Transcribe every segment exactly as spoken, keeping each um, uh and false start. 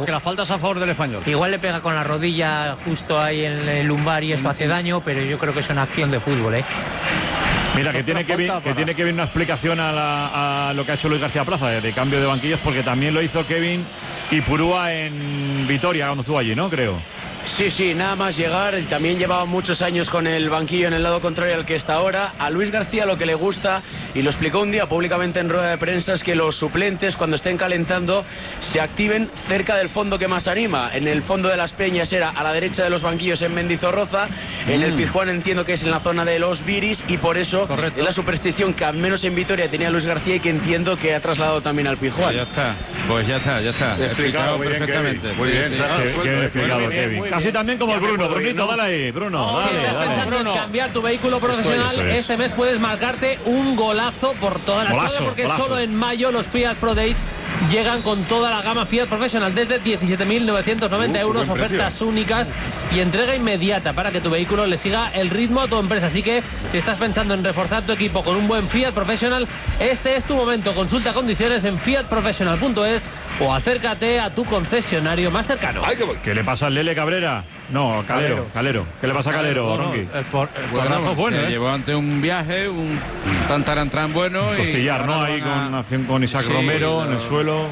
Aunque la falta es a favor del Español. Igual le pega con la rodilla justo ahí en el lumbar y eso hace daño, pero yo creo que es una acción de fútbol, ¿eh? Mira, que tiene que, que tiene que ver una explicación a, la, a lo que ha hecho Luis García Plaza, de, de cambio de banquillos, porque también lo hizo Kevin Ipurúa en Vitoria, cuando estuvo allí, ¿no? Creo. Sí, sí, nada más llegar, también llevaba muchos años con el banquillo en el lado contrario al que está ahora. A Luis García lo que le gusta, y lo explicó un día públicamente en rueda de prensa, es que los suplentes cuando estén calentando se activen cerca del fondo que más anima. En el fondo de las Peñas era a la derecha de los banquillos en Mendizorroza, mm. en el Pizjuán entiendo que es en la zona de los Viris, y por eso Correcto. es la superstición que al menos en Vitoria tenía Luis García y que entiendo que ha trasladado también al Pizjuán. Pues ya está, pues ya está, ya está. Explicado, explicado muy perfectamente. Bien, muy bien, sí, sí, sí, bien explicado, Kevin. Casi también como el Bruno. Brunito, dale ahí, Bruno. No, dale, si estás dale. pensando en cambiar tu vehículo profesional, Esto es. este mes puedes marcarte un golazo por todas las cosas, porque golazo. solo en mayo los Fiat Pro Days llegan con toda la gama Fiat Professional desde diecisiete mil novecientos noventa uh, euros, ofertas únicas y entrega inmediata para que tu vehículo le siga el ritmo a tu empresa. Así que si estás pensando en reforzar tu equipo con un buen Fiat Professional, este es tu momento. Consulta condiciones en fiat professional punto es o acércate a tu concesionario más cercano. Ay, ¿qué, ¿Qué le pasa al Lele Cabrera? No, Calero, Calero. Calero. ¿Qué le pasa a Calero, bueno, Ronqui? El, por, el bueno, bueno, bueno se ¿eh? llevó ante un viaje, un tantarantran bueno. Un costillar, y ¿no? Ahí a... con, con Isaac sí, Romero no. en el suelo.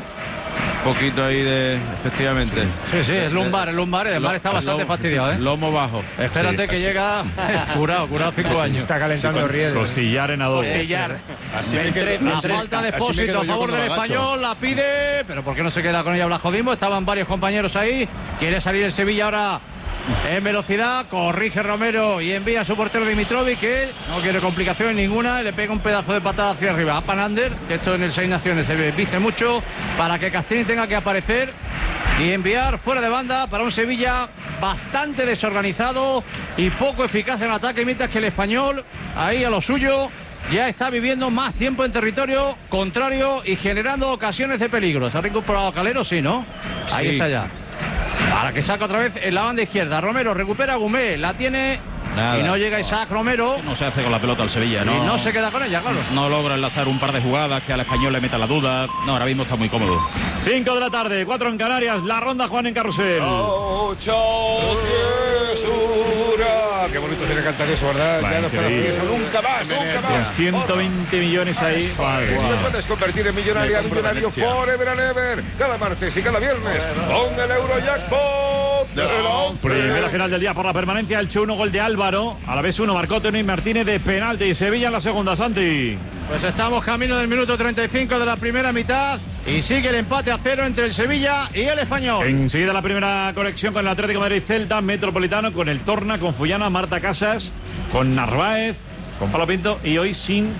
Un poquito ahí de... Efectivamente. Sí, sí, es lumbar, el lumbar. El lumbar está bastante lomo, fastidiado, ¿eh? Lomo bajo. Espérate sí, que así. llega curado, curado cinco años. Está calentando sí, riesgo. Costillar en a dos. Costillar. Así me quedo, la falta de Expósito a favor del Español, la pide, pero ¿por qué no se queda con ella Blajodimo? Estaban varios compañeros ahí. Quiere salir el Sevilla ahora en velocidad, corrige Romero y envía a su portero Dimitrovic, que no quiere complicaciones ninguna, y le pega un pedazo de patada hacia arriba a Panander, que esto en el Seis Naciones se viste mucho, para que Castini tenga que aparecer y enviar fuera de banda para un Sevilla bastante desorganizado y poco eficaz en ataque, mientras que el Español, ahí a lo suyo, ya está viviendo más tiempo en territorio contrario y generando ocasiones de peligro. ¿Se ha recuperado Calero? Sí, ¿no? Ahí sí. está ya. Para que saca otra vez en la banda izquierda. Romero recupera a Gumé, la tiene Nada. y no llega Isaac Romero. No se hace con la pelota al Sevilla, ¿no? Y no se queda con ella, claro. No logra enlazar un par de jugadas que al Español le meta la duda. No, ahora mismo está muy cómodo. cinco de la tarde, cuatro en Canarias, la ronda Juan en Carrusel. ¡Chao, chao, Qué bonito tiene que cantar eso, ¿verdad? Bueno, ya no está eso, nunca más, nunca más. ciento veinte millones ahí. Vale, wow. Te puedes convertir en millonaria, millonario forever and ever. Cada martes y cada viernes con el Eurojackpot de la once. Primera final del día por la permanencia. El uno gol de Álvaro. A la vez uno marcó Tony Martínez de penalti. Y Sevilla en la segunda, Santi. Pues estamos camino del minuto treinta y cinco de la primera mitad. Y sigue el empate a cero entre el Sevilla y el Español. Enseguida la primera conexión con el Atlético de Madrid, Celta, Metropolitano, con el Torna, con Fullana, Marta Casas, con Narváez, con Pablo Pinto y hoy sin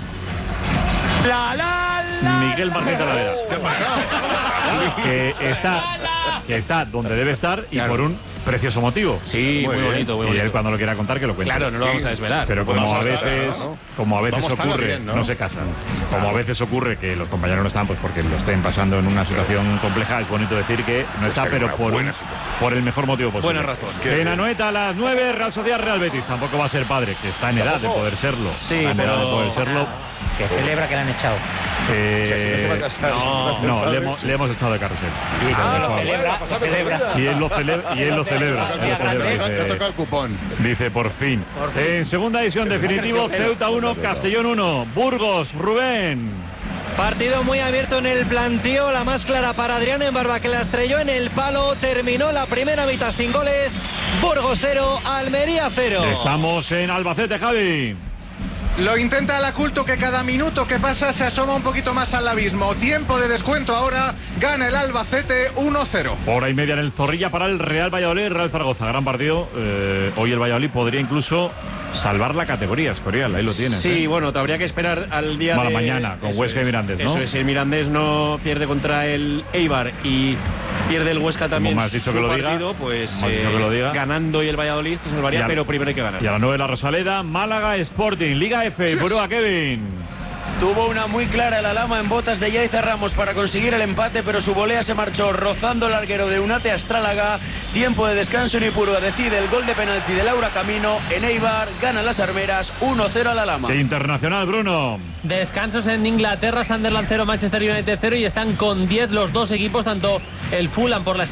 la, la, la, Miguel Martín Talavera. ¿Qué ha pasado? Que está, que está donde debe estar y claro. por un precioso motivo. Sí, muy, muy bonito, muy y bonito. él cuando lo quiera contar que lo cuente. Claro, no lo vamos a desvelar. Pero como vamos a veces, estar, ¿no? como a veces vamos ocurre, bien, ¿no? no se casan. Como a veces ocurre que los compañeros no están, pues porque lo estén pasando en una situación compleja, es bonito decir que no está, pero por, un, por el mejor motivo posible. Buena razón. En Anoeta a las nueve, Real Sociedad, Real Betis. Tampoco va a ser padre, que está en edad de poder serlo. Sí, está en pero... edad de poder serlo. Que celebra que le han echado. Eh, no, no, le hemos, le hemos echado de carrusel. Y ah, lo celebra, lo celebra. Y él lo celebra. Y él lo celebra. Me toca el cupón. Dice por fin. por fin. En segunda edición definitivo, Ceuta uno, Castellón uno. Burgos, Rubén. Partido muy abierto en el plantío, la más clara para Adrián Embarba, que la estrelló en el palo. Terminó la primera mitad sin goles. Burgos cero, Almería cero. Estamos en Albacete, Javi. Lo intenta el Aculto, que cada minuto que pasa se asoma un poquito más al abismo. Tiempo de descuento ahora, gana el Albacete uno cero. Hora y media en el Zorrilla para el Real Valladolid, Real Zaragoza. Gran partido. Eh, hoy el Valladolid podría incluso salvar la categoría, Escorial, ahí lo tienes. Sí, ¿eh? bueno, te habría que esperar al día Para de... mañana, con Huesca y Mirandés, ¿no? Eso es, el Mirandés no pierde contra el Eibar y pierde el Huesca también. Como me has dicho su que lo partido, diga, pues eh, que lo diga. ganando y el Valladolid se salvaría, pero primero hay que ganar. Y a las nueve la Rosaleda, Málaga Sporting, Liga F, Burúa, Kevin. Tuvo una muy clara el Alhama en botas de Yaiza Ramos para conseguir el empate, pero su volea se marchó rozando el larguero de Unate Astrálaga. Tiempo de descanso en Ipurúa decide el gol de penalti de Laura Camino. En Eibar ganan las armeras uno cero al Alhama. Qué internacional, Bruno. Descansos en Inglaterra, Sunderland cero, Manchester United cero, y están con diez los dos equipos, tanto el Fulham por la